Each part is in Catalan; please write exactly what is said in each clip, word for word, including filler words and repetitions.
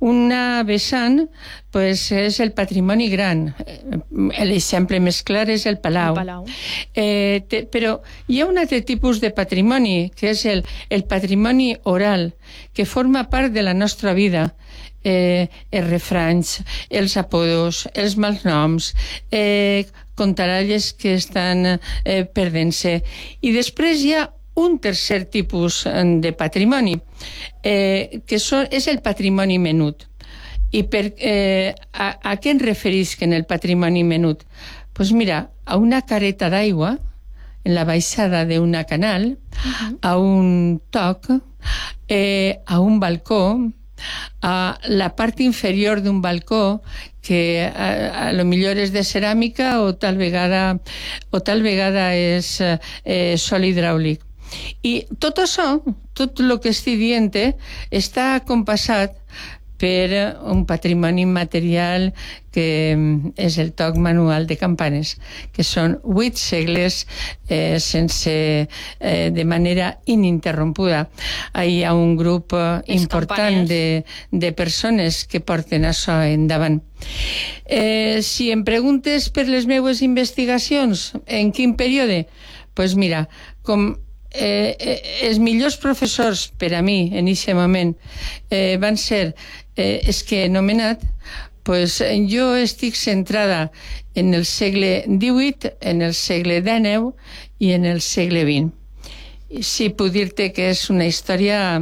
una vessant pues, és el patrimoni gran. L'exemple més clar és el Palau. El Palau. Eh, te, però hi ha un altre tipus de patrimoni, que és el, el patrimoni oral, que forma part de la nostra vida. Eh, els refranys, els apodos, els malnoms, eh, contaralles que estan eh, perdent-se. I després hi ha un tercer tipus de patrimoni, eh, que són, és el patrimoni menut. I per, eh, a, a què ens referisc en el patrimoni menut? Pues mira, a una careta d'aigua, en la baixada d'una canal, uh-huh. a un toc, eh, a un balcó, a la part inferior d'un balcó que a, a lo millor és de ceràmica o tal vegada, o tal vegada és eh, sol hidràulic. I tot això, tot el que estic dient, està compassat per un patrimoni immaterial que és el toc manual de campanes, que són vuit segles eh, sense, eh, de manera ininterrompuda. Hi ha un grup important de, de persones que porten això endavant. Eh, si em preguntes per les meves investigacions, en quin període? Doncs pues mira, com Eh, eh, els millors professors per a mi en aquest moment eh, van ser eh, els que he anomenat, pues, jo estic centrada en el segle divuit, en el segle dinou i en el segle vint. Sí, puc dir-te que és una història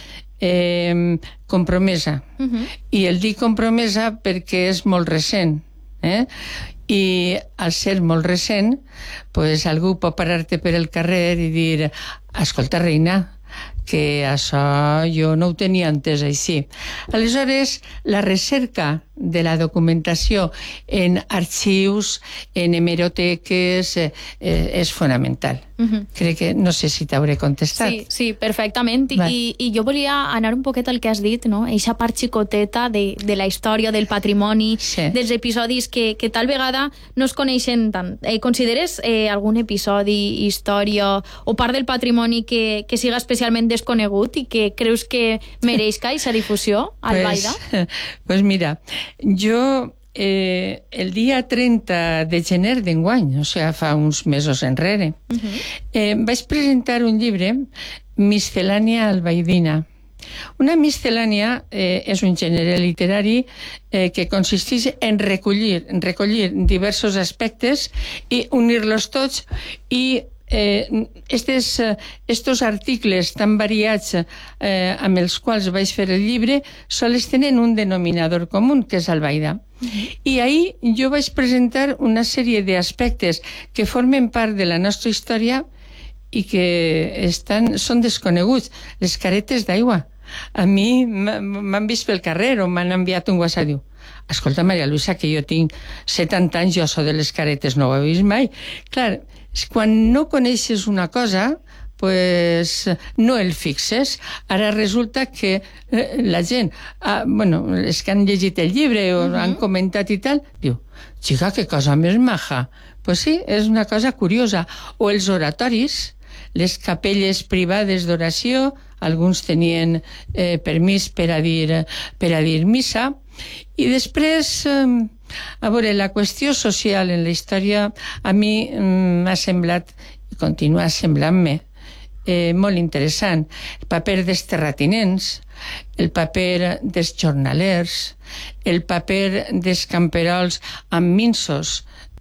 eh, compromesa. Uh-huh. I el dic compromesa perquè és molt recent. Eh? I al ser molt recent, pues, algú pot parar-te per el carrer i dir: escolta, reina, que això jo no ho tenia entès així. Aleshores, la recerca de la documentació en arxius, en hemeroteques, eh, és fonamental. Uh-huh. Crec que, no sé si t'hauré contestat. Sí, sí, perfectament. I, I jo volia anar un poquet al que has dit, no? Eixa part xicoteta de, de la història, del patrimoni, sí. dels episodis que, que tal vegada no es coneixen tant. Eh, consideres eh, algun episodi, història o part del patrimoni que, que siga especialment desconegut i que creus que mereix aquesta difusió al pues, Baida? Pues mira, jo eh, el dia trenta de gener d'enguany, o sigui, fa uns mesos enrere, uh-huh. eh, vaig presentar un llibre, Miscel·lània albaidina. Una miscel·lània eh, és un gènere literari eh, que consisteix en recollir, en recollir diversos aspectes i unir-los tots i Eh, estes, estos articles tan variats eh, amb els quals vaig fer el llibre sols tenen un denominador comú, que és Albaida. Uh-huh. I ahir jo vaig presentar una sèrie d'aspectes que formen part de la nostra història i que estan, són desconeguts. Les caretes d'aigua. A mi m'han vist pel carrer o m'han enviat un WhatsApp. Diu: escolta, Maria Luisa, que jo tinc setanta anys, jo so de les caretes, no ho he vist mai. Clar, quan no coneixes una cosa, pues no el fixes. Ara resulta que eh, la gent, ah, bueno, els que han llegit el llibre o uh-huh. han comentat i tal, diu: xica, que cosa més maja. Pues sí, és una cosa curiosa. O els oratoris, les capelles privades d'oració, alguns tenien eh, permís per a dir, per a dir missa. I després, eh, a veure, la qüestió social en la història a mi m'ha semblat, i continua semblant-me, eh, molt interessant. El paper dels terratinents, el paper dels jornalers, el paper dels camperols amb minsos,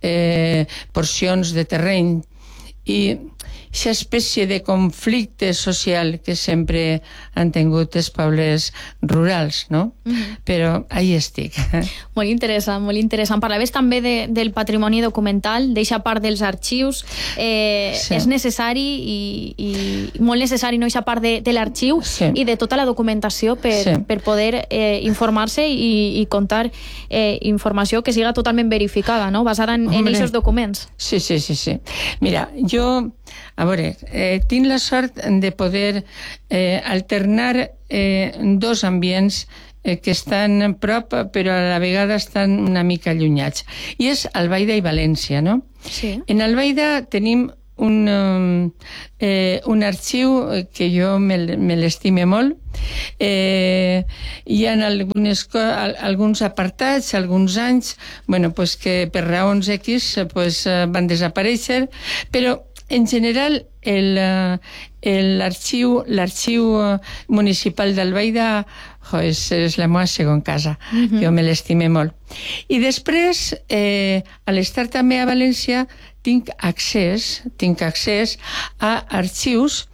eh, porcions de terreny, i aquesta espècie de conflicte social que sempre han tingut els pobles rurals, no? Mm-hmm. Però ahí estic. Molt interessant, molt interessant. Parlaves també de, del patrimoni documental, d'eixa part dels arxius. Eh, sí. És necessari i, i molt necessari, no, eixa part de, de l'arxiu sí. i de tota la documentació per, sí. per poder eh, informar-se i, i contar eh, informació que siga totalment verificada, no? Basada en, en eixos documents. Sí, sí, sí, sí. Mira, jo... A veure, eh, tinc la sort de poder eh, alternar eh, dos ambients eh, que estan a prop, però a la vegada estan una mica allunyats. I és Albaida i València, no? Sí. En Albaida tenim un, eh, un arxiu que jo me, me l'estime molt. Eh, hi ha algunes, alguns apartats, alguns anys, bueno, pues que per raons X pues, van desaparèixer, però en general l'arxiu l'arxiu municipal d'Albaida jo, és, és la meva segona casa. Uh-huh. Jo me l'estime molt. I després, eh, a l'estar també a València, tinc accés, tinc accés a arxius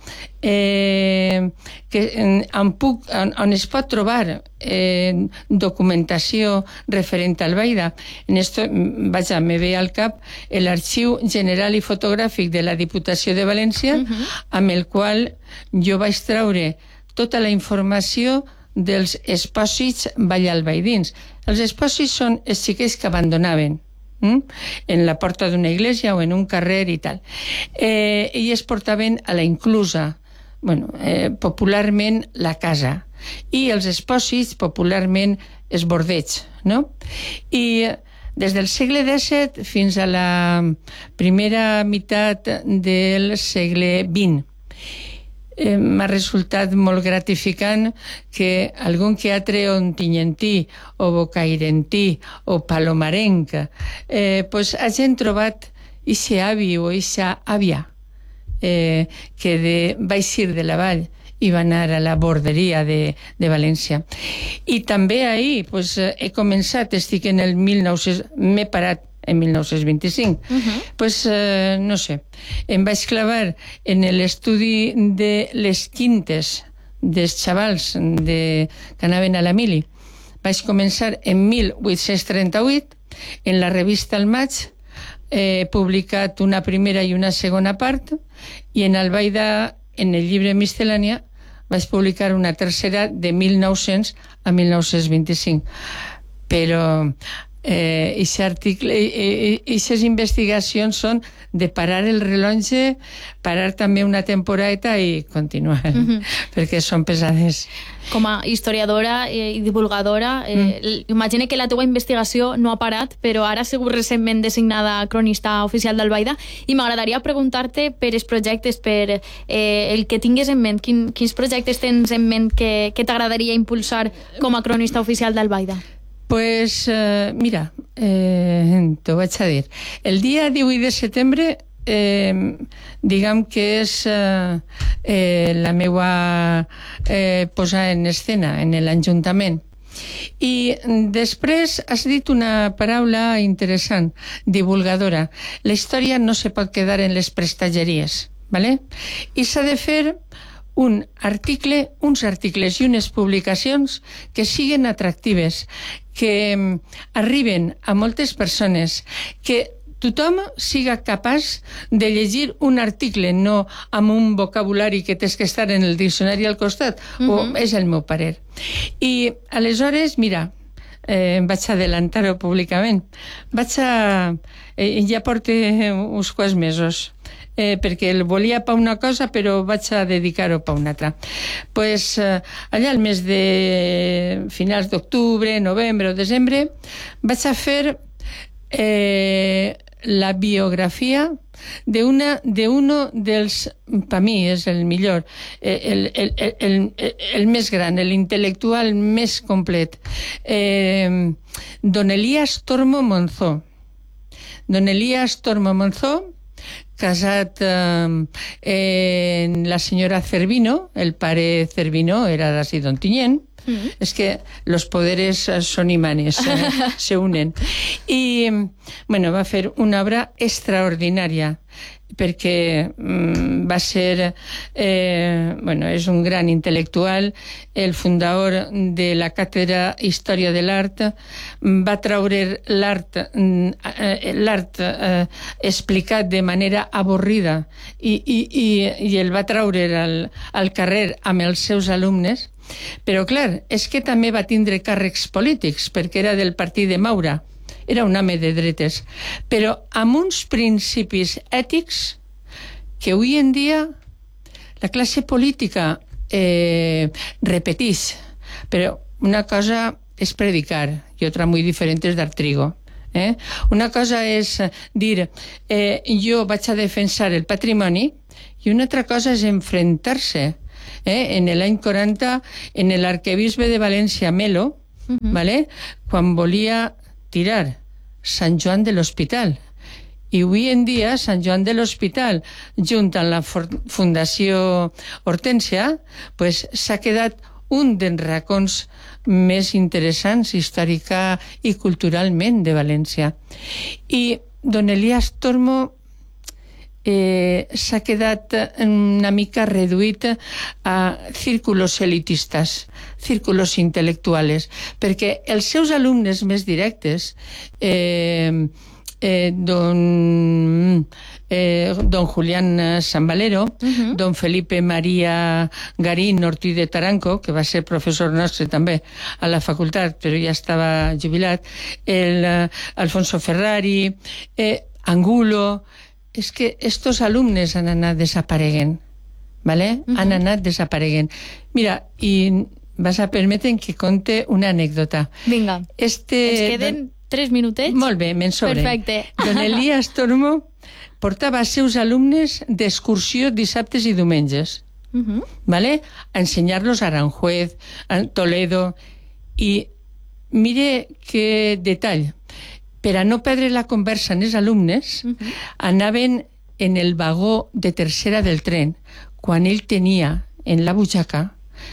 eh, que, on, puc, on, on es pot trobar eh, documentació referent a Albaida. En esto, vaja, me ve al cap l'Arxiu General i Fotogràfic de la Diputació de València, uh-huh. amb el qual jo vaig treure tota la informació dels espòsits vallalbaidins. Els espòsits són els xiquets que abandonaven ¿Mm? en la porta d'una església o en un carrer i tal. Eh, I es portaven a la inclusa, bueno, eh, popularment la casa, i els espòsits, popularment els bordets, no? I des del segle disset fins a la primera meitat del segle vint Eh, m'ha resultat molt gratificant que algun que altre ontinyentí o bocairentí o palomarenc eh, pues, hagin trobat ixe avi o ixa àvia eh, que de, va eixir de la vall i va anar a la borderia de, de València. I també ahir pues, he començat, estic en el mil nou-cents, m'he parat en mil nou-cents vint-i-cinc. Uh-huh. Pues, eh, no sé, em vaig clavar en l'estudi de les quintes dels xavals de, que anaven a la mili. Vaig començar en mil vuit-cents trenta-vuit, en la revista El Maig, he eh, publicat una primera i una segona part, i en Albaida, en el llibre Miscel·lània, vaig publicar una tercera de mil nou-cents a mil nou-cents vint-i-cinc. Però Eh, aquest article, aquestes investigacions són de parar el rellotge, parar també una temporada i continuar, mm-hmm. perquè són pesades. Com a historiadora eh, i divulgadora, eh, mm. imagine que la teua investigació no ha parat, però ara segur recentment designada cronista oficial d'Albaida, i m'agradaria preguntar-te per els projectes, per eh, el que tingues en ment, quin, quins projectes tens en ment que, que t'agradaria impulsar com a cronista oficial d'Albaida? Pues, eh, mira, eh, t'ho vaig a dir. El dia divuit de setembre, eh, diguem que és eh, eh, la meva eh, posada en escena en l'Ajuntament. I després has dit una paraula interessant, divulgadora. La història no se pot quedar en les prestatgeries, ¿vale? I s'ha de fer un article, uns articles i unes publicacions que siguin atractives, que arriben a moltes persones, que tothom siga capaç de llegir un article, no amb un vocabulari que tens que estar en el diccionari al costat, mm-hmm. o és el meu parer. I aleshores, mira, eh, vaig adelantar-ho públicament, vaig a... Eh, ja porto uns quants mesos, Eh, perquè el volia per una cosa però vaig a dedicar-ho per una altra. Pues, eh, allà al mes de finals d'octubre, novembre o desembre vaig a fer eh, la biografia d'una de uno dels, per mi és el millor, el, el, el, el, el més gran, l'intel·lectual més complet, eh, don Elías Tormo Monzó. Don Elías Tormo Monzó, casat eh, en la senyora Cervino, el pare Cervino era d'ací d'Ontinyent. Mm-hmm. És que los poderes són imanes, eh, se unen. I, bueno, va fer una obra extraordinària, perquè mm, va ser, eh, bueno, és un gran intel·lectual, el fundador de la càtedra Història de l'Art, va treure l'art eh, l'art eh, explicat de manera avorrida i, i, i, i el va treure al, al carrer amb els seus alumnes, però clar, és que també va tindre càrrecs polítics, perquè era del partit de Maura, era un home de dretes, però amb uns principis ètics que avui en dia la classe política eh, repeteix. Però una cosa és predicar i otra muy diferente és dar trigo. Eh? Una cosa és dir eh, jo vaig a defensar el patrimoni i una altra cosa és enfrontar-se. Eh? En l'any quaranta, en l'arquebisbe de València, Melo, uh-huh. ¿vale? Quan volia tirar Sant Joan de l'Hospital. I avui en dia Sant Joan de l'Hospital, junt amb la Fundació Hortència, pues, s'ha quedat un dels racons més interessants històrica i culturalment de València. I don Elias Tormo eh, s'ha quedat una mica reduït a círculos elitistes, círculos intel·lectuals, perquè els seus alumnes més directes, eh, Eh, don, eh, don Julián Sambalero, uh-huh. don Felipe María Garín Ortiz de Taranco, que va ser professor nostre també a la facultat, però ja estava jubilat, el eh, Alfonso Ferrari, eh, Angulo. És que estos alumnes han anat desapareguent, ¿vale? Uh-huh. Han anat desapareguent. Mira, i vas a permetre que conte una anècdota. Vinga, este, ens queden... Don... Tres minutets? Molt bé, me'n sobren. Perfecte. Don Elias Tormo portava els seus alumnes d'excursió dissabtes i diumenges, uh-huh. ¿vale? A ensenyar-los a Aranjuez, a Toledo, i mire que detall, per a no perdre la conversa en els alumnes, uh-huh. anaven en el vagó de tercera del tren, quan ell tenia en la butxaca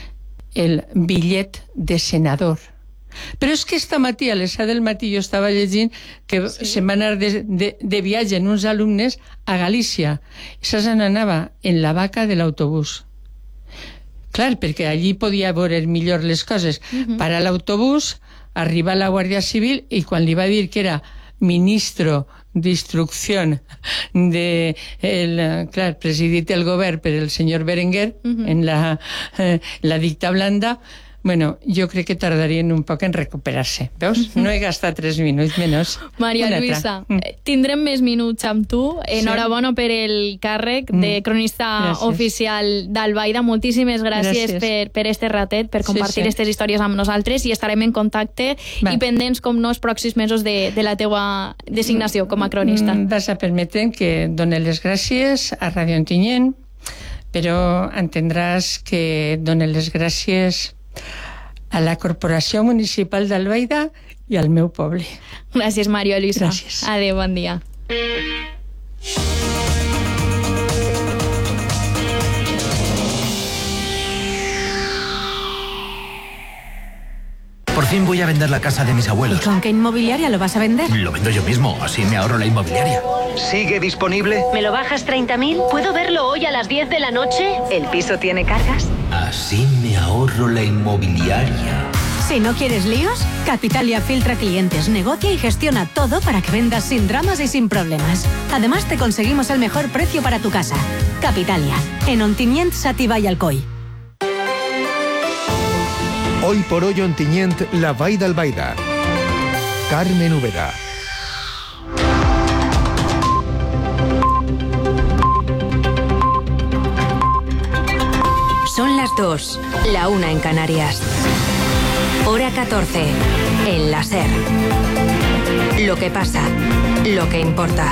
el bitllet de senador. Però és que esta matí, a les set del matí, jo estava llegint que sí. se'n va anar de, de, de viatge en uns alumnes a Galícia. Això se'n anava en la vaca de l'autobús. Clar, perquè allí podia veure millor les coses. Uh-huh. Para l'autobús, arriba la Guàrdia Civil i quan li va dir que era ministro d'instrucció de el, clar, presidit el govern per el senyor Berenguer, uh-huh. en la, eh, la dicta blanda, bueno, jo crec que tardarien un poc en recuperar-se. Veus? No he gastat tres minuts menys. Maria Lluïsa, mm. tindrem més minuts amb tu. Enhorabona sí. per el càrrec de cronista gràcies. Oficial d'Albaida. Moltíssimes gràcies, gràcies. Per, per este ratet, per compartir sí, sí. aquestes històries amb nosaltres i estarem en contacte Va. I pendents, com no, els pròxims mesos de, de la teua designació com a cronista. Vas a permetre que doni les gràcies a Ràdio Ontinyent, però entendràs que doni les gràcies a la Corporació Municipal d'Albaida i al meu poble. Gràcies, Maria Lluïsa. Gràcies. Adéu, bon dia. Por fin voy a vender la casa de mis abuelos. ¿Y con qué inmobiliaria lo vas a vender? Lo vendo yo mismo, así me ahorro la inmobiliaria. ¿Sigue disponible? ¿Me lo bajas treinta mil? ¿Puedo verlo hoy a las diez de la noche? ¿El piso tiene cargas? Así me ahorro la inmobiliaria. Si no quieres líos, Capitalia filtra clientes, negocia y gestiona todo para que vendas sin dramas y sin problemas. Además, te conseguimos el mejor precio para tu casa. Capitalia, en Ontinyent, Xàtiva i Alcoi. Hoy por hoy Ontinyent, la Vall d'Albaida. Carmen Úbeda. Son las dos, la una en Canarias. Hora catorce, en la SER. Lo que pasa, lo que importa.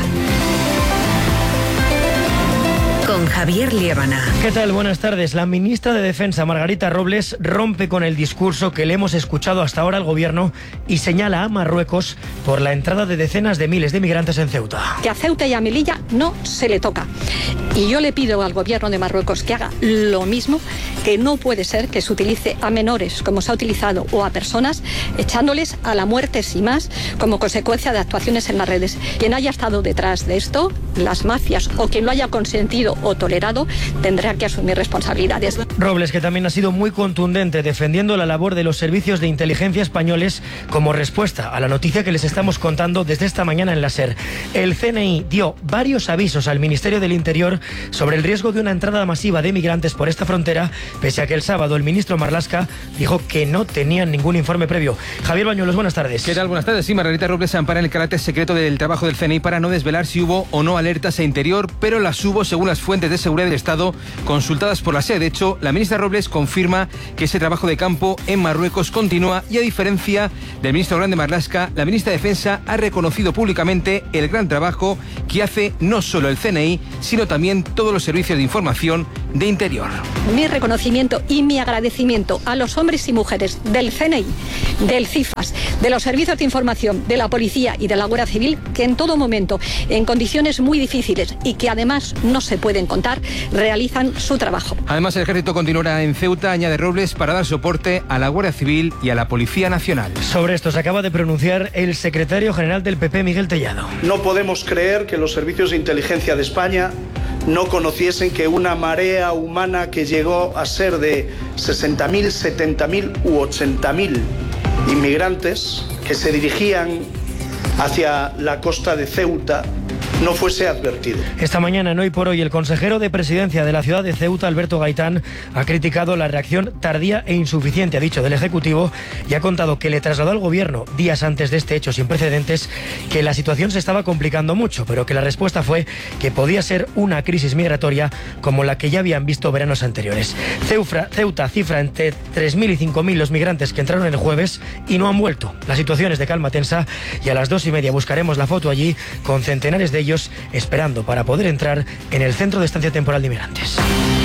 Con Javier Liébana. ¿Qué tal? Buenas tardes. La ministra de Defensa, Margarita Robles, rompe con el discurso que le hemos escuchado hasta ahora al gobierno y señala a Marruecos por la entrada de decenas de miles de migrantes en Ceuta. Que a Ceuta y a Melilla no se le toca. Y yo le pido al gobierno de Marruecos que haga lo mismo, que no puede ser que se utilice a menores como se ha utilizado o a personas echándoles a la muerte sin más como consecuencia de actuaciones en las redes. Quien haya estado detrás de esto, las mafias o quien lo haya consentido o tolerado, tendrá que asumir responsabilidades. Robles, que también ha sido muy contundente defendiendo la labor de los servicios de inteligencia españoles como respuesta a la noticia que les estamos contando desde esta mañana en la SER. El C N I dio varios avisos al Ministerio del Interior sobre el riesgo de una entrada masiva de migrantes por esta frontera, pese a que el sábado el ministro Marlaska dijo que no tenían ningún informe previo. Javier Bañuelos, buenas tardes. ¿Qué tal? Buenas tardes. Sí, Margarita Robles se ampara en el carácter secreto del trabajo del C N I para no desvelar si hubo o no alertas a Interior, pero las hubo según las fuentes de seguridad del Estado consultadas por la S E. De hecho, la ministra Robles confirma que ese trabajo de campo en Marruecos continúa y, a diferencia del ministro Grande Marlaska, la ministra de Defensa ha reconocido públicamente el gran trabajo que hace no solo el C N I, sino también todos los servicios de información de Interior. Mi reconocimiento y mi agradecimiento a los hombres y mujeres del C N I, del CIFAS, de los servicios de información, de la policía y de la Guardia Civil, que en todo momento, en condiciones muy difíciles y que además no se pueden contar, realizan su trabajo. Además, el ejército continuará en Ceuta, añade Robles, para dar soporte a la Guardia Civil y a la Policía Nacional. Sobre esto se acaba de pronunciar el secretario general del P P, Miguel Tellado. No podemos creer que los servicios de inteligencia de España no conociesen que una marea humana que llegó a ser de sesenta mil, setenta mil u ochenta mil inmigrantes que se dirigían hacia la costa de Ceuta no fuese advertido. Esta mañana, en Hoy por Hoy, el consejero de Presidencia de la ciudad de Ceuta, Alberto Gaitán, ha criticado la reacción tardía e insuficiente, ha dicho, del Ejecutivo, y ha contado que le trasladó al Gobierno, días antes de este hecho sin precedentes, que la situación se estaba complicando mucho, pero que la respuesta fue que podía ser una crisis migratoria como la que ya habían visto veranos anteriores. Ceufra, Ceuta cifra entre tres mil y cinco mil los migrantes que entraron el jueves y no han vuelto. La situación es de calma tensa y a las dos y media buscaremos la foto allí con centenares de ellos esperando para poder entrar en el centro de estancia temporal de inmigrantes.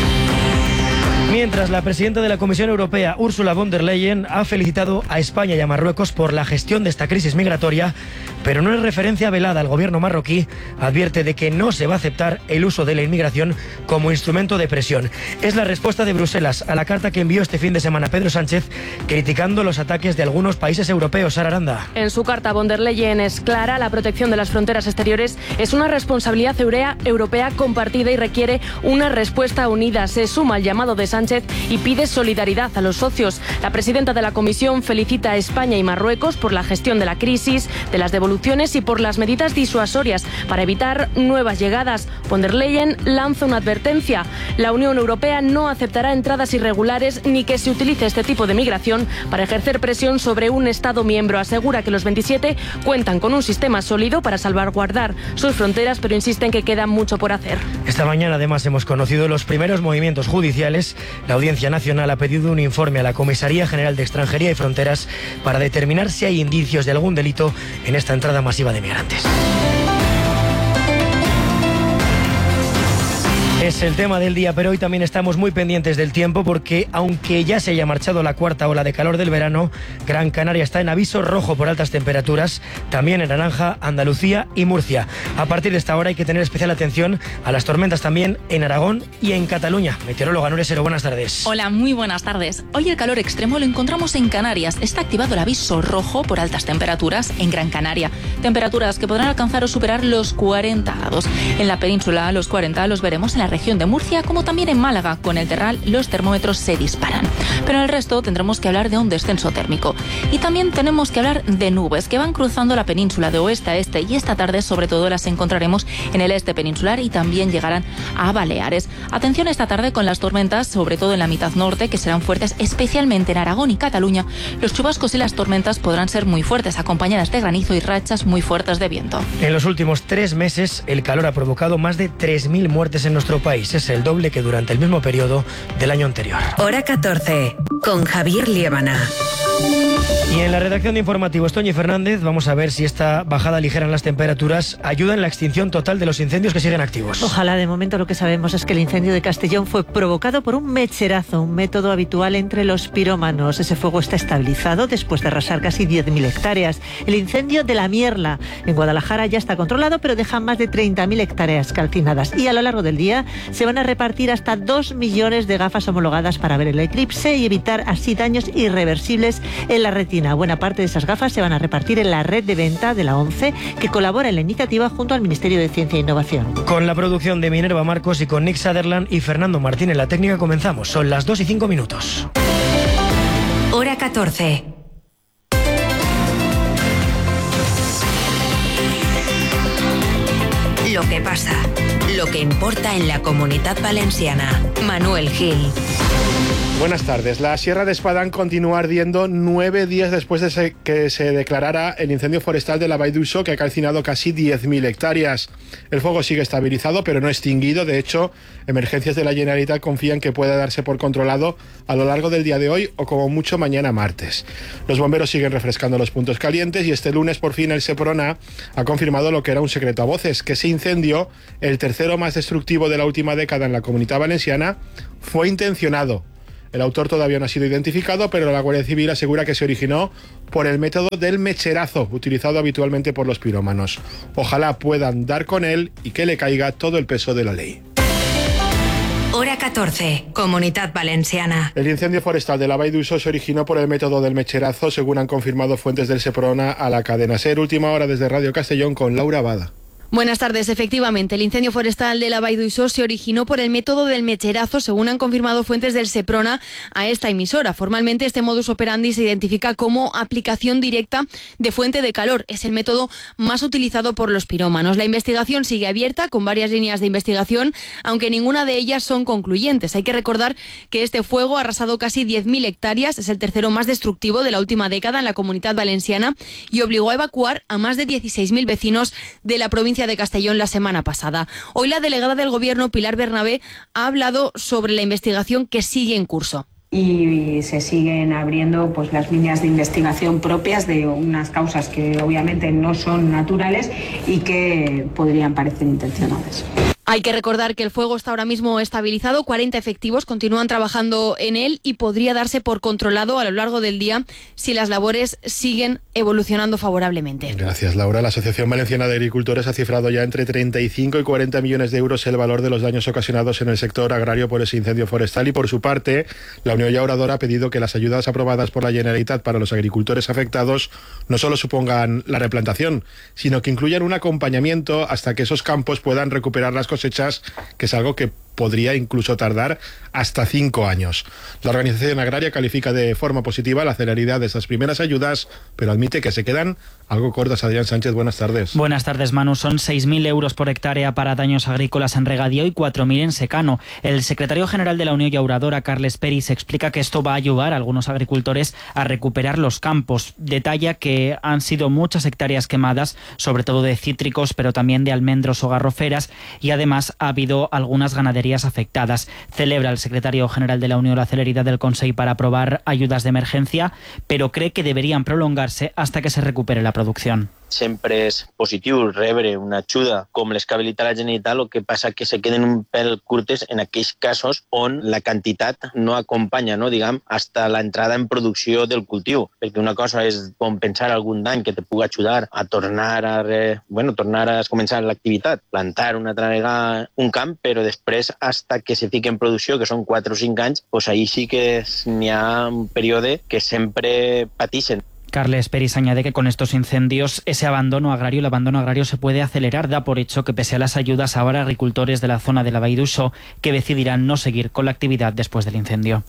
Mientras, la presidenta de la Comisión Europea, Ursula von der Leyen, ha felicitado a España y a Marruecos por la gestión de esta crisis migratoria, pero no es referencia velada al gobierno marroquí, advierte de que no se va a aceptar el uso de la inmigración como instrumento de presión. Es la respuesta de Bruselas a la carta que envió este fin de semana Pedro Sánchez, criticando los ataques de algunos países europeos. Sara Aranda. En su carta, von der Leyen es clara: la protección de las fronteras exteriores es una responsabilidad europea compartida y requiere una respuesta unida. Se suma al llamado de Sánchez y pide solidaridad a los socios. La presidenta de la Comisión felicita a España y Marruecos por la gestión de la crisis, de las devoluciones y por las medidas disuasorias para evitar nuevas llegadas. Von der Leyen lanza una advertencia: la Unión Europea no aceptará entradas irregulares ni que se utilice este tipo de migración para ejercer presión sobre un Estado miembro. Asegura que los veintisiete cuentan con un sistema sólido para salvaguardar sus fronteras, pero insiste en que queda mucho por hacer. Esta mañana, además, hemos conocido los primeros movimientos judiciales. La Audiencia Nacional ha pedido un informe a la Comisaría General de Extranjería y Fronteras para determinar si hay indicios de algún delito en esta entrada masiva de migrantes. Es el tema del día, pero hoy también estamos muy pendientes del tiempo porque, aunque ya se haya marchado la cuarta ola de calor del verano, Gran Canaria está en aviso rojo por altas temperaturas, también en naranja Andalucía y Murcia. A partir de esta hora hay que tener especial atención a las tormentas también en Aragón y en Cataluña. Meteoróloga Nuria Sero, buenas tardes. Hola, muy buenas tardes. Hoy el calor extremo lo encontramos en Canarias. Está activado el aviso rojo por altas temperaturas en Gran Canaria. Temperaturas que podrán alcanzar o superar los cuarenta grados. En la península, los cuarenta los veremos en la región de Murcia, como también en Málaga. Con el Terral los termómetros se disparan. Pero en el resto tendremos que hablar de un descenso térmico. Y también tenemos que hablar de nubes que van cruzando la península de oeste a este, y esta tarde sobre todo las encontraremos en el este peninsular y también llegarán a Baleares. Atención esta tarde con las tormentas, sobre todo en la mitad norte, que serán fuertes especialmente en Aragón y Cataluña. Los chubascos y las tormentas podrán ser muy fuertes, acompañadas de granizo y rachas muy fuertes de viento. En los últimos tres meses, el calor ha provocado más de tres mil muertes en nuestro país. Es el doble que durante el mismo periodo del año anterior. Hora catorce, con Javier Liébana. Y en la redacción de informativos, Toñi Fernández, vamos a ver si esta bajada ligera en las temperaturas ayuda en la extinción total de los incendios que siguen activos. Ojalá. De momento lo que sabemos es que el incendio de Castellón fue provocado por un mecherazo, un método habitual entre los pirómanos. Ese fuego está estabilizado después de arrasar casi diez mil hectáreas. El incendio de la Mierla en Guadalajara ya está controlado, pero deja más de treinta mil hectáreas calcinadas. Y a lo largo del día se van a repartir hasta dos millones de gafas homologadas para ver el eclipse y evitar así daños irreversibles en la retina. Buena parte de esas gafas se van a repartir en la red de venta de la ONCE, que colabora en la iniciativa junto al Ministerio de Ciencia e Innovación. Con la producción de Minerva Marcos y con Nick Sutherland y Fernando Martín en la técnica comenzamos. Son las dos y cinco minutos. Hora catorce. Lo que pasa, lo que importa en la Comunitat Valenciana. Manuel Gil. Buenas tardes. La Sierra de Espadán continúa ardiendo nueve días después de se, que se declarara el incendio forestal de la Vall d'Uixó, que ha calcinado casi diez mil hectáreas. El fuego sigue estabilizado, pero no extinguido. De hecho, Emergencias de la Generalitat confían que pueda darse por controlado a lo largo del día de hoy o como mucho mañana martes. Los bomberos siguen refrescando los puntos calientes y este lunes por fin el Seprona ha confirmado lo que era un secreto a voces, que ese incendio, el tercero más destructivo de la última década en la Comunitat Valenciana, fue intencionado. El autor todavía no ha sido identificado, pero la Guardia Civil asegura que se originó por el método del mecherazo, utilizado habitualmente por los pirómanos. Ojalá puedan dar con él y que le caiga todo el peso de la ley. Hora catorce, Comunitat Valenciana. El incendio forestal de la Vall d'Uixó se originó por el método del mecherazo, según han confirmado fuentes del Seprona a la cadena SER. Última hora desde Radio Castellón con Laura Bada. Buenas tardes. Efectivamente, el incendio forestal de la Vall d'Uixó se originó por el método del mecherazo, según han confirmado fuentes del Seprona a esta emisora. Formalmente, este modus operandi se identifica como aplicación directa de fuente de calor. Es el método más utilizado por los pirómanos. La investigación sigue abierta, con varias líneas de investigación, aunque ninguna de ellas son concluyentes. Hay que recordar que este fuego ha arrasado casi diez mil hectáreas, es el tercero más destructivo de la última década en la Comunitat Valenciana y obligó a evacuar a más de dieciséis mil vecinos de la provincia de Castellón la semana pasada. Hoy la delegada del Gobierno, Pilar Bernabé, ha hablado sobre la investigación que sigue en curso. Y se siguen abriendo pues las líneas de investigación propias de unas causas que obviamente no son naturales y que podrían parecer intencionadas. Hay que recordar que el fuego está ahora mismo estabilizado, cuarenta efectivos continúan trabajando en él y podría darse por controlado a lo largo del día si las labores siguen evolucionando favorablemente. Gracias, Laura. La Asociación Valenciana de Agricultores ha cifrado ya entre treinta y cinco y cuarenta millones de euros el valor de los daños ocasionados en el sector agrario por ese incendio forestal y, por su parte, la Unión Llauradora ha pedido que las ayudas aprobadas por la Generalitat para los agricultores afectados no solo supongan la replantación, sino que incluyan un acompañamiento hasta que esos campos puedan recuperar las cosechas, que es algo que podría incluso tardar hasta cinco años. La organización agraria califica de forma positiva la celeridad de estas primeras ayudas, pero admite que se quedan algo cortas. Adrián Sánchez, buenas tardes. Buenas tardes, Manu. Son seis mil euros por hectárea para daños agrícolas en regadío y cuatro mil en secano. El secretario general de la Unión Llauradora, Carles Peris, explica que esto va a ayudar a algunos agricultores a recuperar los campos. Detalla que han sido muchas hectáreas quemadas, sobre todo de cítricos, pero también de almendros o garroferas, y además ha habido algunas ganaderías afectadas. Celebra el secretario general de la Unión la celeridad del Consell para aprobar ayudas de emergencia, pero cree que deberían prolongarse hasta que se recupere la producción. Sempre és positiu rebre una ajuda com les que habilita la Generalitat, el que passa que se queden un pèl curtes en aquells casos on la quantitat no acompanya, no, diguem, hasta l'entrada en producció del cultiu, perquè una cosa és compensar algun dany que te pugui ajudar a tornar a, re, bueno, tornar a començar l'activitat, plantar una altra vegada un camp, però després, hasta que se fique en producció, que són quatre o cinc anys, pues ahí sí que n'hi ha un període que sempre patixen. Carles Peris añade que con estos incendios ese abandono agrario, el abandono agrario se puede acelerar. Da por hecho que pese a las ayudas habrá agricultores de la zona de la Vall d'Uixó que decidirán no seguir con la actividad después del incendio.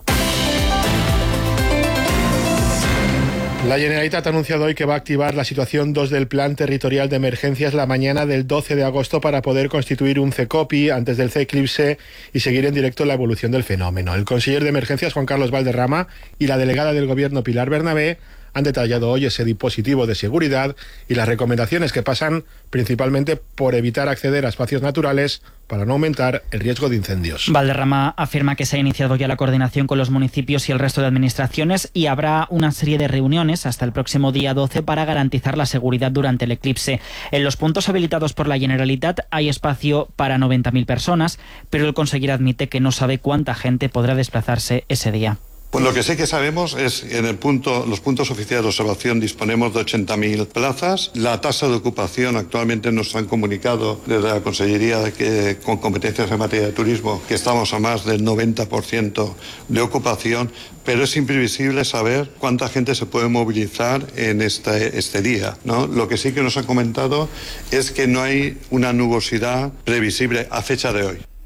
La Generalitat ha anunciado hoy que va a activar la situación dos del Plan Territorial de Emergencias la mañana del doce de agosto para poder constituir un CECOPI antes del CECLIPSE y seguir en directo la evolución del fenómeno. El consejero de Emergencias, Juan Carlos Valderrama, y la delegada del Gobierno, Pilar Bernabé, han detallado hoy ese dispositivo de seguridad y las recomendaciones que pasan principalmente por evitar acceder a espacios naturales para no aumentar el riesgo de incendios. Valderrama afirma que se ha iniciado ya la coordinación con los municipios y el resto de administraciones y habrá una serie de reuniones hasta el próximo día doce para garantizar la seguridad durante el eclipse. En los puntos habilitados por la Generalitat hay espacio para noventa mil personas, pero el consejero admite que no sabe cuánta gente podrá desplazarse ese día. Pues lo que sí que sabemos es que en el punto, los puntos oficiales de observación disponemos de ochenta mil plazas. La tasa de ocupación actualmente nos han comunicado desde la Consellería de que, con competencias en materia de turismo, que estamos a más del noventa por ciento de ocupación, pero es imprevisible saber cuánta gente se puede movilizar en este, este día, ¿no? Lo que sí que nos han comentado es que no hay una nubosidad previsible a fecha de hoy.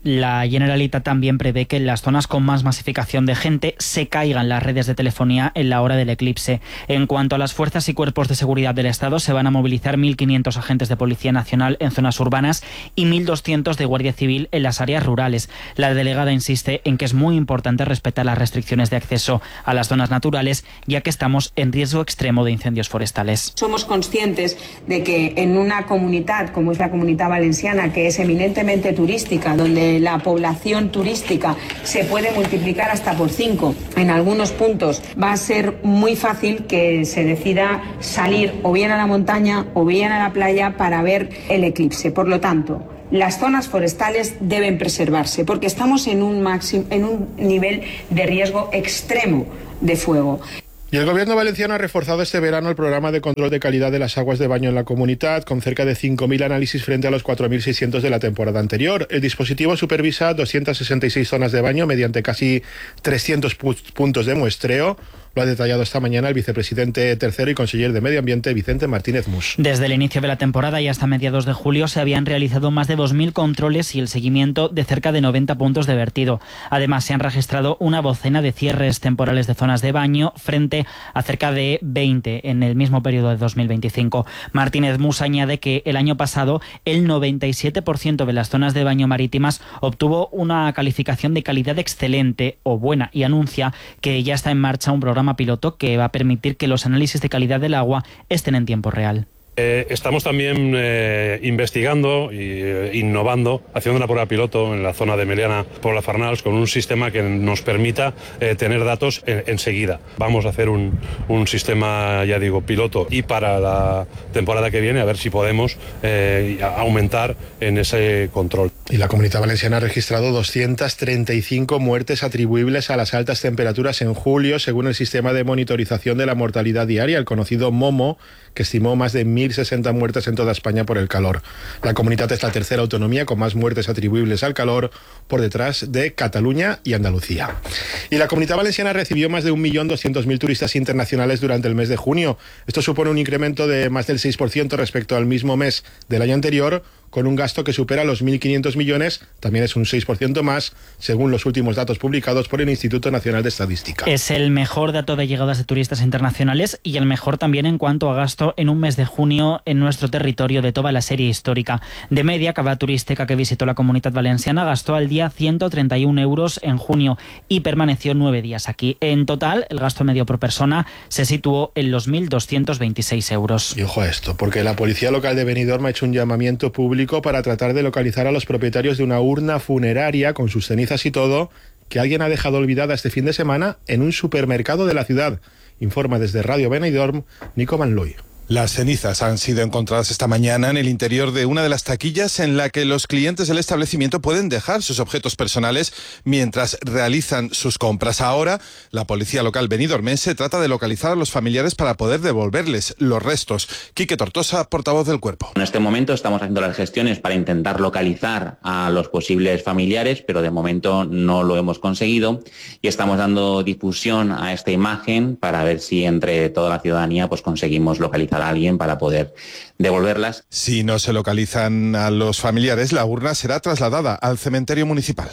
La Generalitat también prevé que en las zonas con más masificación de gente se caigan las redes de telefonía en la hora del eclipse. En cuanto a las fuerzas y cuerpos de seguridad del Estado, se van a movilizar mil quinientos agentes de Policía Nacional en zonas urbanas y mil doscientos de Guardia Civil en las áreas rurales. La delegada insiste en que es muy importante respetar las restricciones de acceso a las zonas naturales, ya que estamos en riesgo extremo de incendios forestales. Somos conscientes de que en una comunidad como es la Comunitat Valenciana, que es eminentemente turística, donde la población turística se puede multiplicar hasta por cinco en algunos puntos, va a ser muy fácil que se decida salir o bien a la montaña o bien a la playa para ver el eclipse. Por lo tanto, las zonas forestales deben preservarse porque estamos en un máximo, en un nivel de riesgo extremo de fuego. Y el Gobierno valenciano ha reforzado este verano el programa de control de calidad de las aguas de baño en la comunidad, con cerca de cinco mil análisis frente a los cuatro mil seiscientos de la temporada anterior. El dispositivo supervisa doscientas sesenta y seis zonas de baño mediante casi trescientos puntos de muestreo. Lo ha detallado esta mañana el vicepresidente tercero y conseller de Medio Ambiente, Vicente Martínez Mus. Desde el inicio de la temporada y hasta mediados de julio se habían realizado más de dos mil controles y el seguimiento de cerca de noventa puntos de vertido. Además, se han registrado una docena de cierres temporales de zonas de baño frente a cerca de veinte en el mismo periodo de dos mil veinticinco. Martínez Mus añade que el año pasado el noventa y siete por ciento de las zonas de baño marítimas obtuvo una calificación de calidad excelente o buena y anuncia que ya está en marcha un programa piloto que va a permitir que los análisis de calidad del agua estén en tiempo real. Eh, estamos también eh, investigando e eh, innovando, haciendo una prueba piloto en la zona de Meliana por la Farnals con un sistema que nos permita eh, tener datos en, enseguida. Vamos a hacer un, un sistema, ya digo, piloto y para la temporada que viene a ver si podemos eh, aumentar en ese control. Y la Comunidad Valenciana ha registrado doscientas treinta y cinco muertes atribuibles a las altas temperaturas en julio, según el sistema de monitorización de la mortalidad diaria, el conocido MOMO, que estimó más de mil sesenta muertes en toda España por el calor. La comunidad es la tercera autonomía con más muertes atribuibles al calor, por detrás de Cataluña y Andalucía. Y la Comunidad Valenciana recibió más de un millón doscientos mil turistas internacionales durante el mes de junio. Esto supone un incremento de más del seis por ciento respecto al mismo mes del año anterior, con un gasto que supera los mil quinientos millones, también es un seis por ciento más, según los últimos datos publicados por el Instituto Nacional de Estadística. Es el mejor dato de llegadas de turistas internacionales y el mejor también en cuanto a gasto en un mes de junio en nuestro territorio de toda la serie histórica. De media, cada turística que visitó la Comunidad Valenciana gastó al día ciento treinta y un euros en junio y permaneció nueve días aquí. En total, el gasto medio por persona se situó en los mil doscientos veintiséis euros. Y ojo a esto, porque la Policía Local de Benidorm ha hecho un llamamiento público para tratar de localizar a los propietarios de una urna funeraria con sus cenizas y todo que alguien ha dejado olvidada este fin de semana en un supermercado de la ciudad. Informa desde Radio Benidorm Nico Manloy. Las cenizas han sido encontradas esta mañana en el interior de una de las taquillas en la que los clientes del establecimiento pueden dejar sus objetos personales mientras realizan sus compras. Ahora, la policía local benidormense trata de localizar a los familiares para poder devolverles los restos. Quique Tortosa, portavoz del cuerpo. En este momento estamos haciendo las gestiones para intentar localizar a los posibles familiares, pero de momento no lo hemos conseguido y estamos dando difusión a esta imagen para ver si entre toda la ciudadanía pues conseguimos localizar a alguien para poder devolverlas. Si no se localizan a los familiares, la urna será trasladada al cementerio municipal.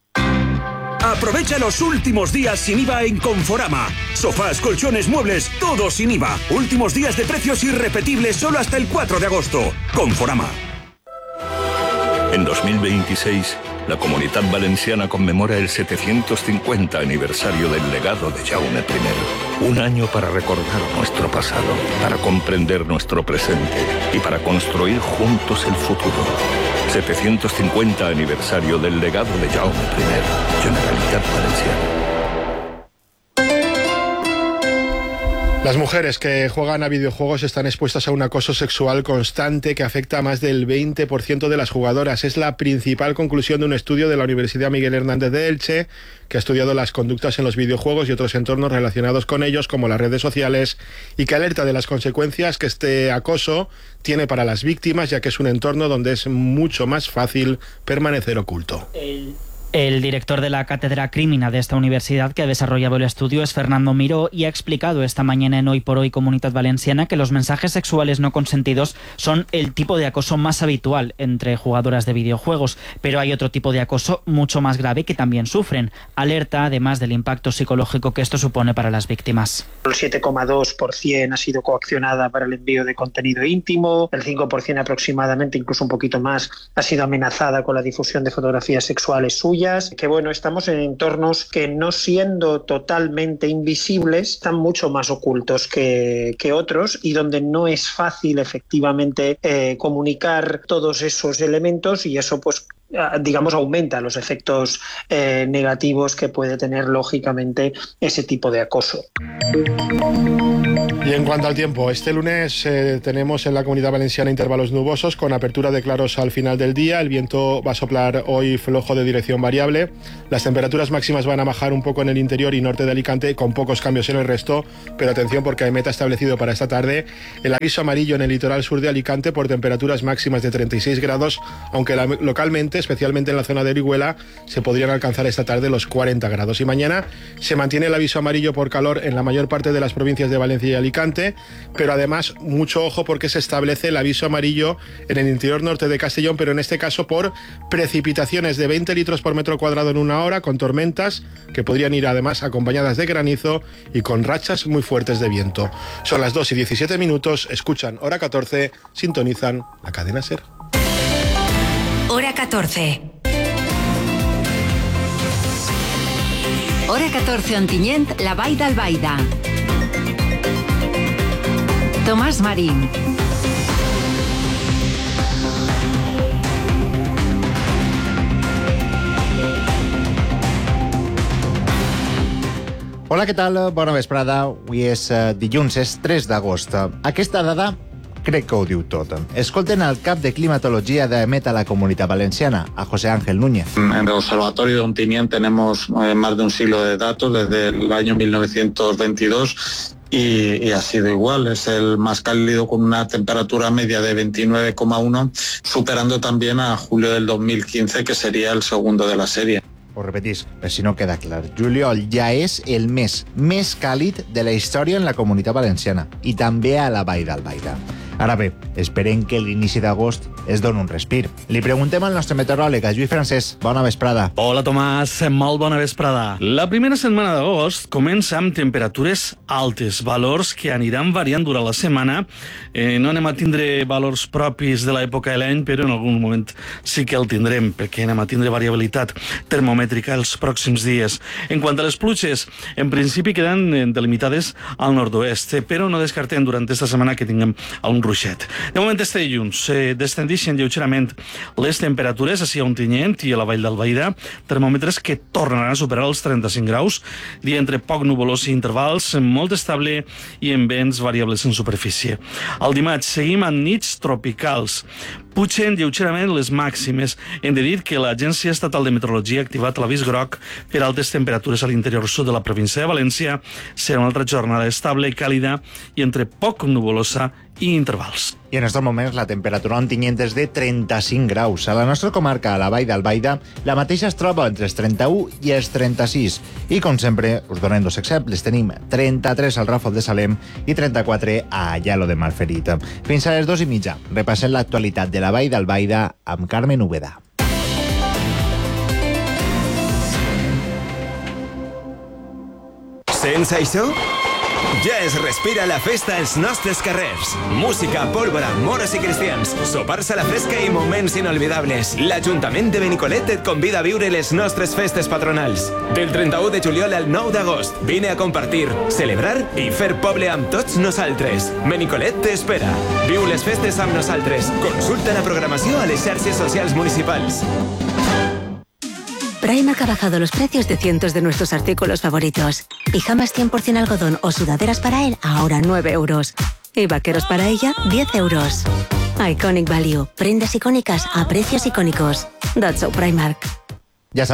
Aprovecha los últimos días sin I V A en Conforama. Sofás, colchones, muebles, todo sin I V A. Últimos días de precios irrepetibles solo hasta el cuatro de agosto. Conforama. En dos mil veintiséis, la Comunidad Valenciana conmemora el setecientos cincuenta aniversario del legado de Jaume primero. Un año para recordar nuestro pasado, para comprender nuestro presente y para construir juntos el futuro. setecientos cincuenta aniversario del legado de Jaume primero. Generalitat Valenciana. Las mujeres que juegan a videojuegos están expuestas a un acoso sexual constante que afecta a más del veinte por ciento de las jugadoras. Es la principal conclusión de un estudio de la Universidad Miguel Hernández de Elche, que ha estudiado las conductas en los videojuegos y otros entornos relacionados con ellos, como las redes sociales, y que alerta de las consecuencias que este acoso tiene para las víctimas, ya que es un entorno donde es mucho más fácil permanecer oculto. El... El director de la cátedra Crímina de esta universidad que ha desarrollado el estudio es Fernando Miró y ha explicado esta mañana en Hoy por Hoy Comunitat Valenciana que los mensajes sexuales no consentidos son el tipo de acoso más habitual entre jugadoras de videojuegos, pero hay otro tipo de acoso mucho más grave que también sufren. Alerta además del impacto psicológico que esto supone para las víctimas. El siete coma dos por ciento ha sido coaccionada para el envío de contenido íntimo, el cinco por ciento aproximadamente, incluso un poquito más, ha sido amenazada con la difusión de fotografías sexuales suyas. Que bueno, estamos en entornos que, no siendo totalmente invisibles, están mucho más ocultos que, que otros y donde no es fácil efectivamente eh, comunicar todos esos elementos, y eso pues digamos aumenta los efectos eh, negativos que puede tener lógicamente ese tipo de acoso. Y en cuanto al tiempo, este lunes eh, tenemos en la Comunidad Valenciana intervalos nubosos con apertura de claros al final del día. El viento va a soplar hoy flojo de dirección variable. Las temperaturas máximas van a bajar un poco en el interior y norte de Alicante, con pocos cambios en el resto, pero atención porque hay meta establecido para esta tarde el aviso amarillo en el litoral sur de Alicante por temperaturas máximas de treinta y seis grados, aunque la, localmente, especialmente en la zona de Orihuela, se podrían alcanzar esta tarde los cuarenta grados. Y mañana se mantiene el aviso amarillo por calor en la mayor parte de las provincias de Valencia y Alicante, pero además mucho ojo porque se establece el aviso amarillo en el interior norte de Castellón, pero en este caso por precipitaciones de veinte litros por metro cuadrado en una hora, con tormentas que podrían ir además acompañadas de granizo y con rachas muy fuertes de viento. Son las dos y diecisiete minutos, escuchan Hora catorce, sintonizan la cadena SER. Hora catorce. Hora catorce Ontinyent, la Vall d'Albaida. Tomàs Marín. Hola, què tal? Bona vesprada. Avui és uh, dilluns, és tres d'agost. Aquesta dada crec que ho diu tot. Escolten el cap de climatologia de Meta la Comunitat Valenciana, a José Ángel Núñez. En el Observatorio de Ontinyent tenemos eh, más de un siglo de datos, desde el año mil novecientos veintidós, y, y ha sido igual. Es el más cálido con una temperatura media de veintinueve coma uno, superando también a julio del dos mil quince, que sería el segundo de la serie. Ho repetisc, per si no queda clar. Juliol ja és el mes més càlid de la història en la Comunitat Valenciana i també a la Vall d'Albaida. Ara bé, esperem que l'inici d'agost es doni un respir. Li preguntem al nostre meteoròleg, a Lluís Francesc. Bona vesprada. Hola, Tomàs. Molt bona vesprada. La primera setmana d'agost comença amb temperatures altes, valors que aniran variant durant la setmana. Eh, no anem a tindre valors propis de l'època de l'any, però en algun moment sí que el tindrem, perquè anem a tindre variabilitat termomètrica els pròxims dies. En quant a les pluges, en principi queden delimitades al nord-oest, però no descartem durant aquesta setmana que tinguem un ruixet. De moment, este dilluns eh, descendeixen lleugerament les temperatures així a Ontinyent i a la Vall d'Albaida, termòmetres que tornaran a superar els trenta-cinc graus, dia entre poc nuvolós i intervals, molt estable i amb vents variables en superfície. El dimarts seguim amb nits tropicals. Pugen lleugerament les màximes. Hem de dir que l'Agència Estatal de Meteorologia ha activat l'avís groc per altes temperatures a l'interior sud de la província de València. Serà una altra jornada estable i càlida i entre poc nuvolosa i intervals. I en aquests moments la temperatura a Ontinyent és de trenta-cinc graus. A la nostra comarca, a la Vall d'Albaida, la mateixa es troba entre els trenta-u i els trenta-sis. I, com sempre, us donem dos exemples. Tenim trenta-tres al Ràfol de Salem i trenta-quatre a Ayalo de Malferit. Fins a les dues i mitja. Repassem l'actualitat de la Vall d'Albaida amb Carmen Úbeda. Sents això? Ja es respira la festa als nostres carrers. Música, pólvora, moros i cristians, sopars a la fresca i moments inolvidables. L'Ajuntament de Benicolet et convida a viure les nostres festes patronals. Del trenta-u de juliol al nou d'agost, vine a compartir, celebrar i fer poble amb tots nosaltres. Benicolet t'espera. Viu les festes amb nosaltres. Consulta la programació a les xarxes socials municipals. Primark ha bajado los precios de cientos de nuestros artículos favoritos. Pijamas cien por ciento algodón o sudaderas para él, ahora nueve euros. Y vaqueros para ella, diez euros. Iconic Value. Prendas icónicas a precios icónicos. That's so Primark. Ja saben,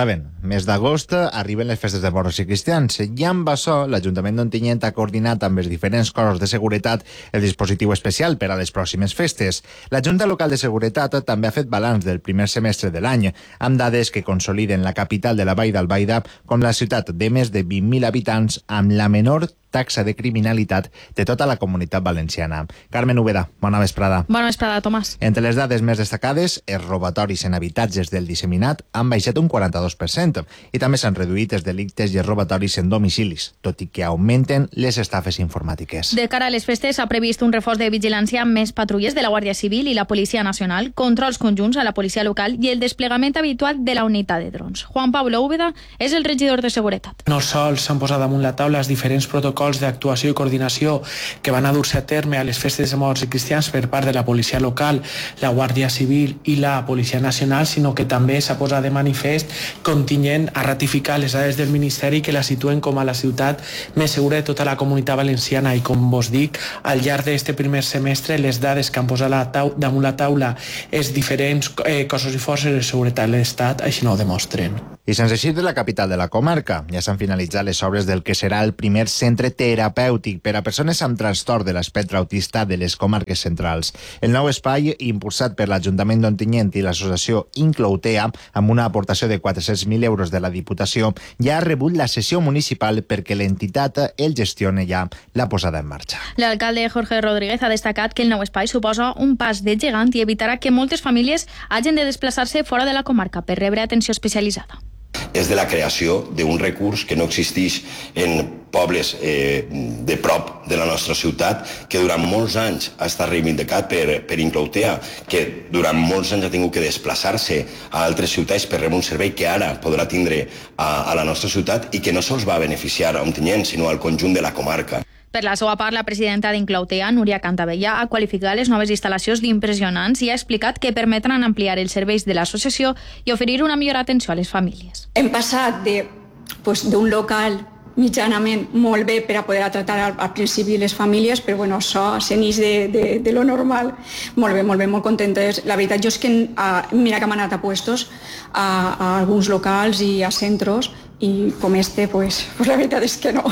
mes d'agost, arriben les festes de moros i cristians. I amb això, l'Ajuntament d'Ontinyent ha coordinat amb els diferents cossos de seguretat el dispositiu especial per a les pròximes festes. La Junta Local de Seguretat també ha fet balanç del primer semestre de l'any, amb dades que consoliden la capital de la Vall d'Albaida com la ciutat de més de vint mil habitants amb la menor taxa de criminalitat de tota la comunitat valenciana. Carmen Úbeda, bona vesprada. Bona vesprada, Tomàs. Entre les dades més destacades, els robatoris en habitatges del disseminat han baixat un quaranta-dos per cent i també s'han reduït els delictes i els robatoris en domicilis, tot i que augmenten les estafes informàtiques. De cara a les festes s'ha previst un reforç de vigilància amb més patrulles de la Guàrdia Civil i la Policia Nacional, controls conjunts a la policia local i el desplegament habitual de la unitat de drons. Juan Pablo Úbeda és el regidor de Seguretat. No sols s'han posat damunt la taula els diferents protocols d'actuació i coordinació que van a dur-se a terme a les festes de morts i cristians per part de la policia local, la Guàrdia Civil i la Policia Nacional, sinó que també s'ha posat de manifest Ontinyent a ratificar les dades del Ministeri que la situen com a la ciutat més segura de tota la comunitat valenciana i, com vos dic, al llarg d'aquest primer semestre les dades que han posat la tau damunt la taula els diferents eh, cossos i forces de seguretat de l'Estat així no ho demostren. I sense eixir de la capital de la comarca, ja s'han finalitzat les obres del que serà el primer centre terapèutic per a persones amb trastorn de l'espectre autista de les comarques centrals. El nou espai, impulsat per l'Ajuntament d'Ontinyent i l'associació Incloutea, amb una aportació de quatre-cents mil euros de la Diputació, ja ha rebut la sessió municipal perquè l'entitat el gestione ja la posada en marxa. L'alcalde Jorge Rodríguez ha destacat que el nou espai suposa un pas de gegant i evitarà que moltes famílies hagin de desplaçar-se fora de la comarca per rebre atenció especialitzada. És de la creació d'un recurs que no existeix en pobles eh, de prop de la nostra ciutat, que durant molts anys ha estat reivindicat per, per Incloutea, que durant molts anys ha tingut que desplaçar-se a altres ciutats per rebre un servei que ara podrà tindre a, a la nostra ciutat i que no sols va beneficiar a Ontinyent, sinó al conjunt de la comarca. Per la seva part, la presidenta d'Incloutea, Núria Cantavella, ha qualificat les noves instal·lacions d'impressionants i ha explicat que permetran ampliar els serveis de l'associació i oferir una millor atenció a les famílies. Hem passat de, pues, d'un local mitjanament molt bé per a poder tractar al, al principi les famílies, però bueno, això s'enix de, de, de lo normal. Molt bé, molt bé, molt contentes. La veritat, jo és que uh, mira que hem anat a puestos a, a alguns locals i a centros i com este, pues, pues la veritat és que no.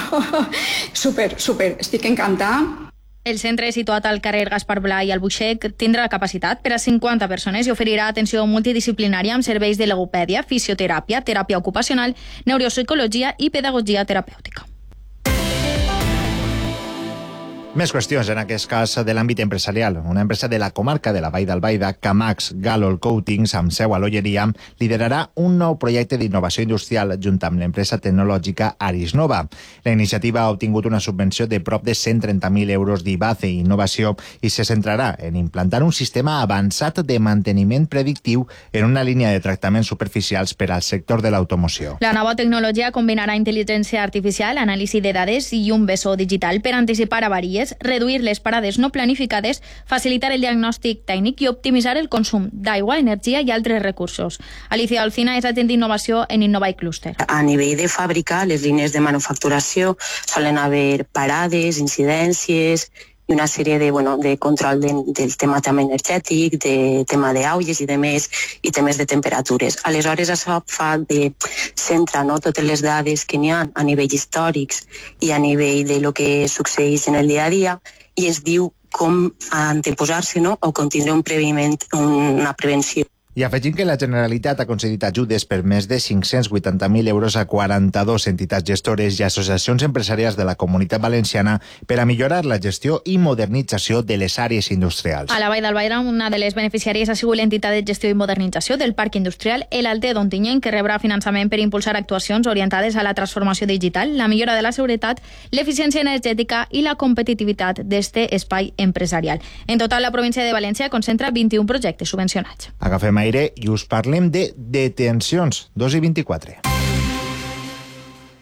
Super, super, estic encantada. El centre, situat al carrer Gaspar Blai al Buixec, tindrà capacitat per a cinquanta persones i oferirà atenció multidisciplinària amb serveis de logopèdia, fisioteràpia, teràpia ocupacional, neuropsicologia i pedagogia terapèutica. Més qüestions, en aquest cas de l'àmbit empresarial. Una empresa de la comarca de la Vall d'Albaida, Camax Galol Coatings, amb seu a l'Olleria, liderarà un nou projecte d'innovació industrial junt amb l'empresa tecnològica Arisnova. La iniciativa ha obtingut una subvenció de prop de cent trenta mil euros d'I B A C E Innovació i se centrarà en implantar un sistema avançat de manteniment predictiu en una línia de tractaments superficials per al sector de l'automoció. La nova tecnologia combinarà intel·ligència artificial, anàlisi de dades i un bessó digital per anticipar avaries, reduir les parades no planificades, facilitar el diagnòstic tècnic i optimitzar el consum d'aigua, energia i altres recursos. Alicia Alcina és agent d'innovació en Innova Cluster. A nivell de fàbrica, les línies de manufacturació solen haver parades, incidències i una sèrie de, bueno, de control de, del tema també energètic, de tema d'aulles i de més, i temes de temperatures. Aleshores, això fa de centra, no, totes les dades que n'hi ha a nivell històrics i a nivell de lo que succeeix en el dia a dia i es diu com anteposar-se, no, o contindre un previment, una prevenció. I afegim que la Generalitat ha concedit ajudes per més de cinc-cents vuitanta mil euros a quaranta-dues entitats gestores i associacions empresarials de la Comunitat Valenciana per a millorar la gestió i modernització de les àrees industrials. A la Vall d'Albaida, una de les beneficiàries ha sigut l'entitat de gestió i modernització del Parc Industrial El Alter d'Ontinyent, que rebrà finançament per impulsar actuacions orientades a la transformació digital, la millora de la seguretat, l'eficiència energètica i la competitivitat d'este espai empresarial. En total, la província de València concentra vint-i-un projectes subvencionats. Agafem aire i us parlem de detencions. dos i vint-i-quatre.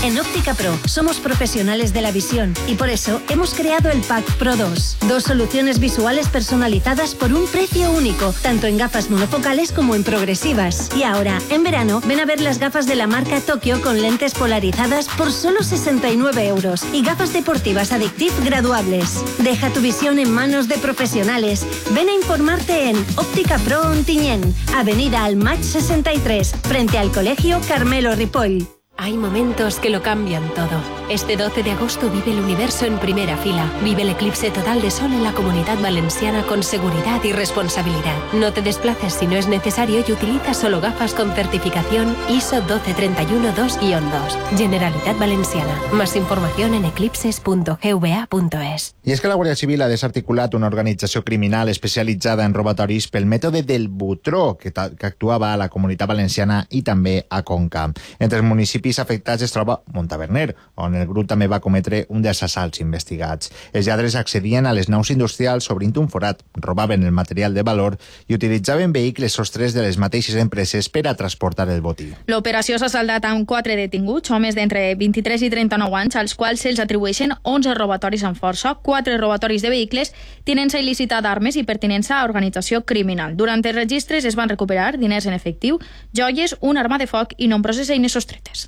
En Óptica Pro somos profesionales de la visión y por eso hemos creado el Pack Pro dos. Dos soluciones visuales personalizadas por un precio único, tanto en gafas monofocales como en progresivas. Y ahora, en verano, ven a ver las gafas de la marca Tokio con lentes polarizadas por solo sesenta y nueve euros y gafas deportivas Addictive graduables. Deja tu visión en manos de profesionales. Ven a informarte en Óptica Pro Ontinyent, Avenida Almach sesenta y tres, frente al Colegio Carmelo Ripoll. Hay momentos que lo cambian todo. Este doce de agosto vive el universo en primera fila. Vive el eclipse total de sol en la Comunidad Valenciana con seguridad y responsabilidad. No te desplaces si no es necesario y utiliza solo gafas con certificación I S O doce treinta y uno dos guion dos. Generalitat Valenciana. Más información en eclipses punto g v a punto es. I és que la Guàrdia Civil ha desarticulat una organització criminal especialitzada en robatoris pel mètode del Butró, que, que actuava a la Comunitat Valenciana i també a Conca. Entre els municipis afectats es troba Montaverner, on el grup també va cometre un dels assalts investigats. Els lladres accedien a les naus industrials obrint un forat, robaven el material de valor i utilitzaven vehicles sostres de les mateixes empreses per a transportar el botí. L'operació s'ha saldat amb quatre detinguts, homes d'entre vint-i-tres i trenta-nou anys, als quals se'ls atribueixen onze robatoris amb força, quatre robatoris de vehicles, tinença il·lícita d'armes i pertinença a organització criminal. Durant els registres es van recuperar diners en efectiu, joies, una arma de foc i nombroses eines sostretes.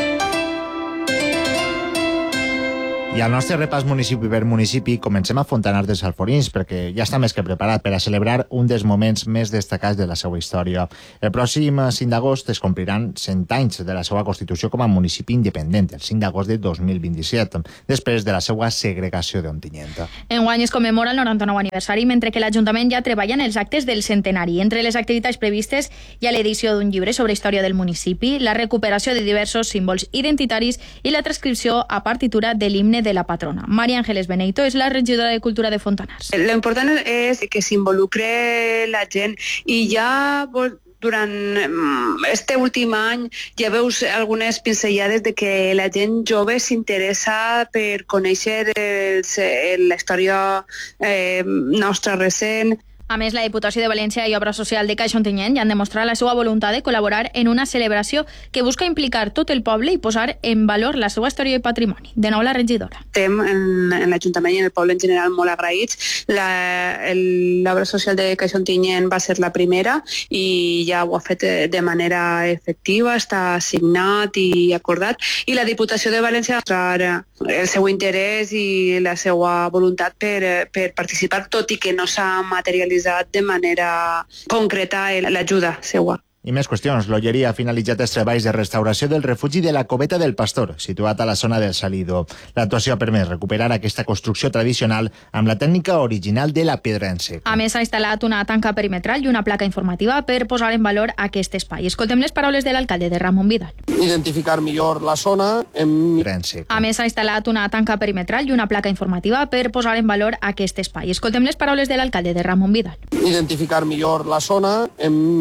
I al nostre repàs municipi per municipi comencem a Fontanars dels Alforins, perquè ja està més que preparat per a celebrar un dels moments més destacats de la seva història. El pròxim cinc d'agost es compliran cent anys de la seva constitució com a municipi independent, el cinc d'agost de dos mil vint-i-set, després de la seva segregació d'Ontinyent. Enguany es commemora el noranta-nou aniversari, mentre que l'Ajuntament ja treballa en els actes del centenari. Entre les activitats previstes hi ha l'edició d'un llibre sobre història del municipi, la recuperació de diversos símbols identitaris i la transcripció a partitura de l'himne de la patrona. María Ángeles Beneito és la regidora de Cultura de Fontanars. Lo important és que s'involucre la gent i ja durant este últim any ja veus algunes pinzellades de que la gent jove s'interessa per conèixer la història eh, nostra recent. A més, la Diputació de València i Obra Social de Caixa Ontinyent ja han demostrat la seva voluntat de col·laborar en una celebració que busca implicar tot el poble i posar en valor la seva història i patrimoni. De nou, la regidora. Estem en, en l'Ajuntament i en el poble en general molt agraïts. L'Obra Social de Caixa Ontinyent va ser la primera i ja ho ha fet de manera efectiva, està assignat i acordat. I la Diputació de València ha mostrat el seu interès i la seva voluntat per, per participar, tot i que no s'ha materialitzat de manera concreta l'ajuda seua. I més qüestions. L'Olleria ha finalitzat els treballs de restauració del refugi de la Coveta del Pastor, situat a la zona del Salido. L'actuació ha permès recuperar aquesta construcció tradicional amb la tècnica original de la pedra en sec. A més, s'ha instal·lat una tanca perimetral i una placa informativa per posar en valor aquest espai. Escoltem les paraules de l'alcalde de Ramon Vidal. Identificar millor la zona. En... A més, s'ha instal·lat una tanca perimetral i una placa informativa per posar en valor aquest espai. Escoltem les paraules de l'alcalde de Ramon Vidal. Identificar millor la zona. En...